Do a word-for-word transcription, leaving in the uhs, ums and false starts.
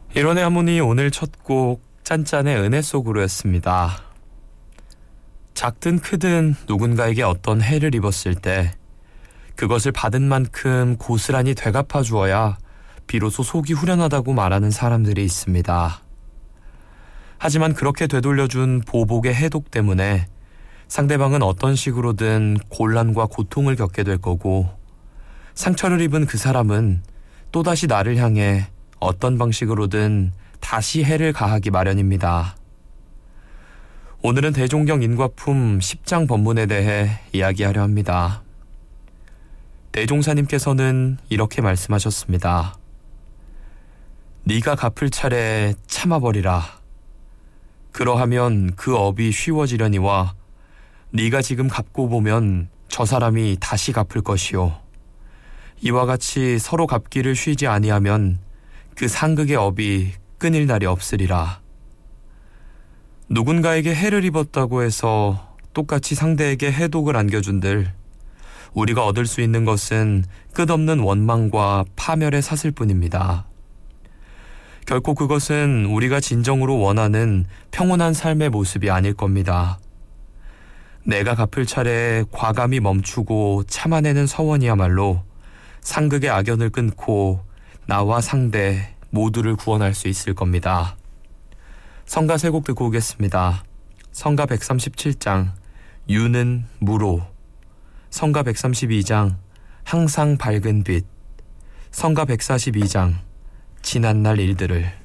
일원의 하모니 오늘 첫 곡 짠짠의 은혜 속으로였습니다. 작든 크든 누군가에게 어떤 해를 입었을 때 그것을 받은 만큼 고스란히 되갚아 주어야 비로소 속이 후련하다고 말하는 사람들이 있습니다. 하지만 그렇게 되돌려준 보복의 해독 때문에 상대방은 어떤 식으로든 곤란과 고통을 겪게 될 거고, 상처를 입은 그 사람은 또다시 나를 향해 어떤 방식으로든 다시 해를 가하기 마련입니다. 오늘은 대종경 인과품 십 장 법문에 대해 이야기하려 합니다. 대종사님께서는 이렇게 말씀하셨습니다. 네가 갚을 차례 참아버리라. 그러하면 그 업이 쉬워지려니와 네가 지금 갚고 보면 저 사람이 다시 갚을 것이요. 이와 같이 서로 갚기를 쉬지 아니하면 그 상극의 업이 끊일 날이 없으리라. 누군가에게 해를 입었다고 해서 똑같이 상대에게 해독을 안겨준들 우리가 얻을 수 있는 것은 끝없는 원망과 파멸의 사슬 뿐입니다. 결코 그것은 우리가 진정으로 원하는 평온한 삶의 모습이 아닐 겁니다. 내가 갚을 차례에 과감히 멈추고 참아내는 서원이야말로 상극의 악연을 끊고 나와 상대 모두를 구원할 수 있을 겁니다. 성가 세 곡 듣고 오겠습니다. 성가 백삼십칠 장 유는 무로, 성가 백삼십이 장 항상 밝은 빛, 성가 백사십이 장 지난날 일들을.